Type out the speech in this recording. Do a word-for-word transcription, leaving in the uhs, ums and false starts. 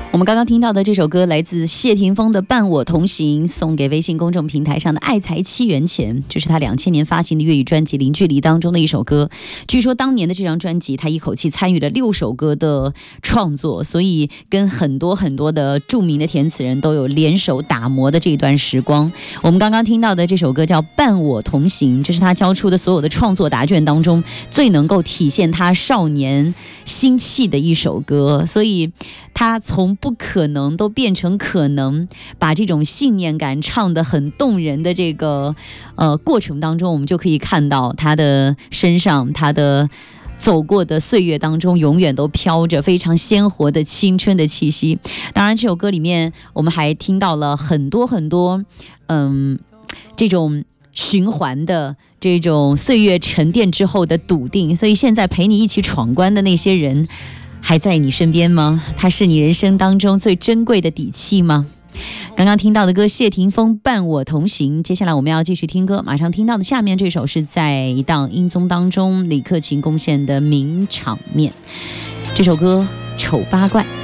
我们刚刚听到的这首歌来自谢霆锋的《伴我同行》，送给微信公众平台上的爱才七元钱，这是他两千年发行的粤语专辑《零距离》当中的一首歌。据说当年的这张专辑他一口气参与了六首歌的创作，所以跟很多很多的著名的填词人都有联手打磨的这一段时光。我们刚刚听到的这首歌叫《伴我同行》，这是他交出的所有的创作答卷当中最能够体现他少年心气的一首歌，所以他从不可能都变成可能，把这种信念感唱得很动人的这个呃过程当中，我们就可以看到他的身上，他的走过的岁月当中永远都飘着非常鲜活的青春的气息。当然这首歌里面我们还听到了很多很多嗯这种循环的这种岁月沉淀之后的笃定，所以现在陪你一起闯关的那些人还在你身边吗？它是你人生当中最珍贵的底气吗？刚刚听到的歌谢霆锋《伴我同行》，接下来我们要继续听歌，马上听到的下面这首是在一档音综当中李克勤贡献的名场面，这首歌《丑八怪》。